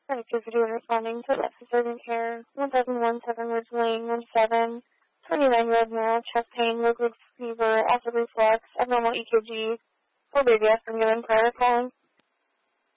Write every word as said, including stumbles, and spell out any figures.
Activity responding to episode care, one thousand one, seven Ridge Lane, one seven, twenty-nine-year-old male, chest pain, liquid fever, acid reflux, abnormal E K G, full baby aspirin given prior calling.